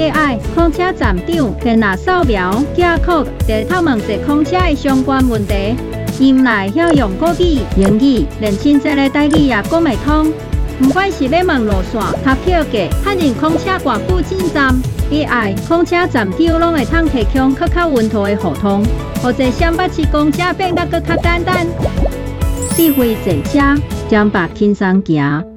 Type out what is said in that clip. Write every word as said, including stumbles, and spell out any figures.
A I 空车站长跟那扫描 Q R code， 地头问一空车的相关问题。伊毋来晓用国语、英语，连亲切的台语也讲袂通。不管是要问路线、搭票价、确认空车偌久进站 ，A I 空车站长拢会通提供较较稳妥的互通，或者上北市公车变得搁较简单。智慧坐车，将北轻松行。